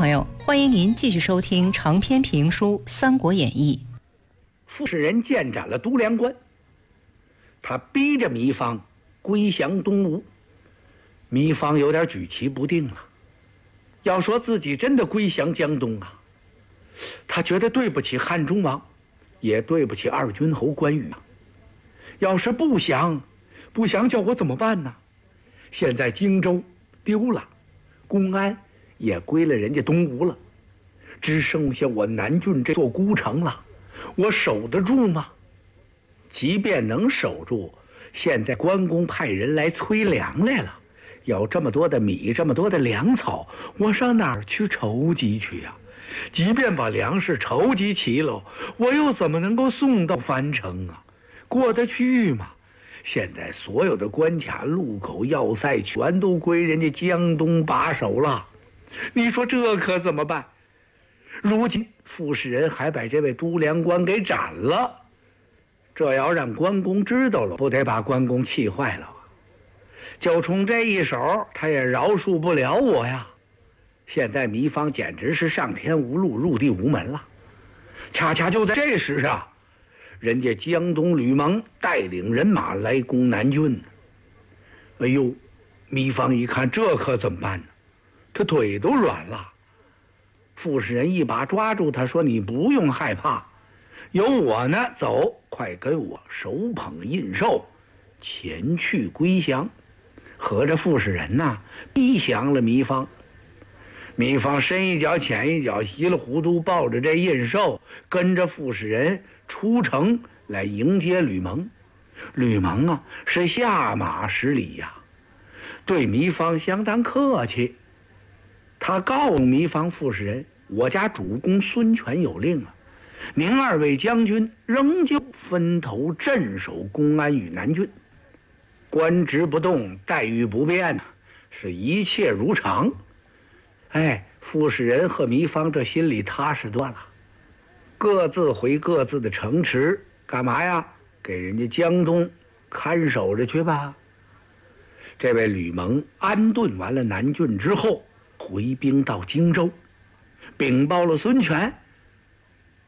朋友，欢迎您继续收听长篇评书《三国演义》。 傅士仁建斩了都梁关，他逼着糜芳归降东吴。糜芳有点举棋不定了，要说自己真的归降江东啊，他觉得对不起汉中王，也对不起二军侯关羽啊。要是不降叫我怎么办呢？现在荆州丢了，公安也归了人家东吴了，只剩下我南郡这座孤城了，我守得住吗？即便能守住，现在关公派人来催粮来了，要这么多的米，这么多的粮草，我上哪儿去筹集去呀？即便把粮食筹集齐了，我又怎么能够送到樊城啊？过得去吗？现在所有的关卡、路口、要塞全都归人家江东把守了，你说这可怎么办？如今傅士仁还把这位都梁关给斩了，这要让关公知道了，不得把关公气坏了？就冲这一手，他也饶恕不了我呀！现在糜芳简直是上天无路，入地无门了。恰恰就在这时啊，人家江东吕蒙带领人马来攻南郡。哎呦，糜芳一看这可怎么办呢？他腿都软了。傅士仁一把抓住他，说：“你不用害怕，有我呢，走，快跟我手捧印绶，前去归降。”合着傅士仁呐，逼降了糜芳。糜芳深一脚浅一脚，稀里糊涂抱着这印绶，跟着傅士仁出城来迎接吕蒙。吕蒙啊，是下马施礼呀，对糜芳相当客气。他告诉糜芳、傅士仁：“我家主公孙权有令啊，您二位将军仍旧分头镇守公安与南郡，官职不动，待遇不变，是一切如常。”哎，傅士仁和糜芳这心里踏实多了，各自回各自的城池，干嘛呀？给人家江东看守着去吧。这位吕蒙安顿完了南郡之后，回兵到荆州，禀报了孙权，